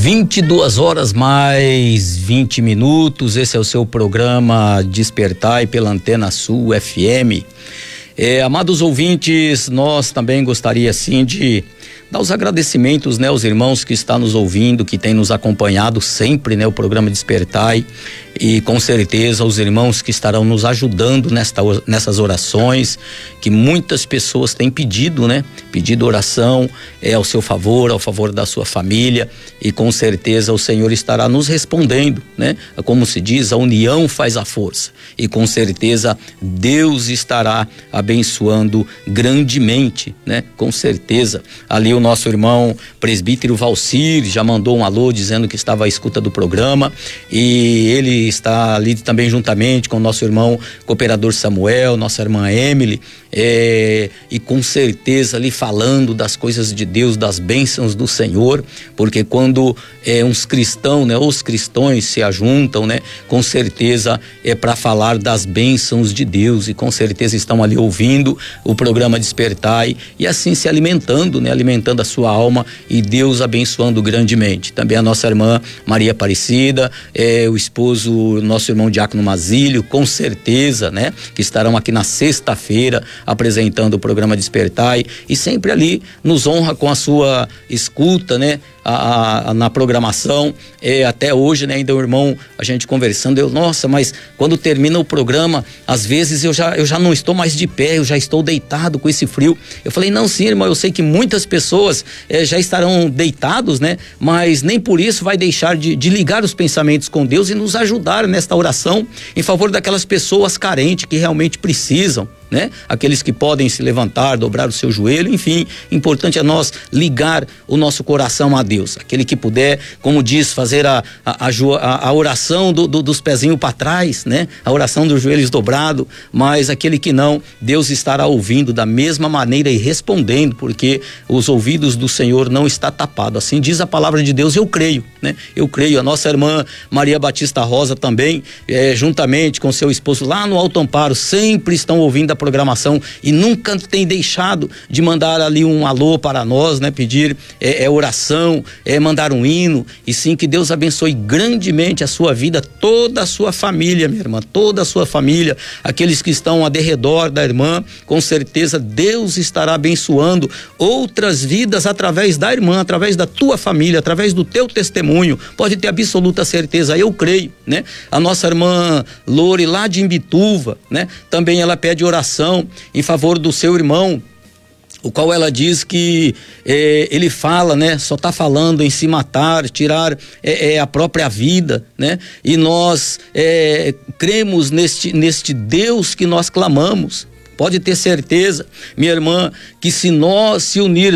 22 horas mais 20 minutos, esse é o seu programa Despertai pela Antena Sul FM. Amados ouvintes, nós também gostaria sim de dar os agradecimentos, né, aos irmãos que estão nos ouvindo, que têm nos acompanhado sempre, né, o programa Despertai, e com certeza os irmãos que estarão nos ajudando nessas orações, que muitas pessoas têm pedido, né, pedido oração ao seu favor, ao favor da sua família, e com certeza o Senhor estará nos respondendo, né, como se diz, a união faz a força, e com certeza Deus estará abençoando grandemente, né, com certeza. Ali o nosso irmão presbítero Valcir já mandou um alô dizendo que estava à escuta do programa, e ele está ali também juntamente com o nosso irmão cooperador Samuel, nossa irmã Emily, e com certeza ali falando das coisas de Deus, das bênçãos do Senhor, porque quando uns cristãos, né, os cristãos se ajuntam, né, com certeza é para falar das bênçãos de Deus, e com certeza estão ali ouvindo o programa Despertai e assim se alimentando, né, alimentando a sua alma, e Deus abençoando grandemente. Também a nossa irmã Maria Aparecida, o esposo, nosso irmão Diácono Mazílio, com certeza, né, que estarão aqui na sexta-feira apresentando o programa Despertai, e sempre ali nos honra com a sua escuta, né, na programação. Até hoje, né, ainda o irmão, a gente conversando, nossa, mas quando termina o programa, às vezes eu já não estou mais de pé, eu já estou deitado com esse frio. Eu falei, não, sim, irmão, eu sei que muitas pessoas já estarão deitados, né, mas nem por isso vai deixar de ligar os pensamentos com Deus e nos ajudar nesta oração em favor daquelas pessoas carentes que realmente precisam, né? Aqueles que podem se levantar, dobrar o seu joelho, enfim, importante é nós ligar o nosso coração a Deus. Aquele que puder, como diz, fazer a oração dos pezinhos para trás, né? A oração dos joelhos dobrados, mas aquele que não, Deus estará ouvindo da mesma maneira e respondendo, porque os ouvidos do Senhor não está tapado. Assim diz a palavra de Deus, eu creio, né? Eu creio. A nossa irmã Maria Batista Rosa também, juntamente com seu esposo lá no Alto Amparo, sempre estão ouvindo a programação e nunca tem deixado de mandar ali um alô para nós, né? Pedir oração, mandar um hino, e sim, que Deus abençoe grandemente a sua vida, toda a sua família, minha irmã, toda a sua família, aqueles que estão ao redor da irmã, com certeza Deus estará abençoando outras vidas através da irmã, através da tua família, através do teu testemunho, pode ter absoluta certeza, eu creio, né? A nossa irmã Lore lá de Imbituva, né? Também ela pede oração em favor do seu irmão, o qual ela diz que ele fala, né, só está falando em se matar, tirar a própria vida, né? E nós cremos neste Deus que nós clamamos. Pode ter certeza, minha irmã, que se nós se unirmos